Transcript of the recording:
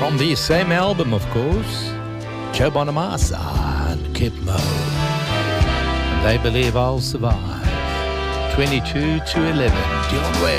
From the same album, of course, Joe Bonamassa and Kip Mo. And They Believe I'll Survive. 22 to 11, Dion Wade.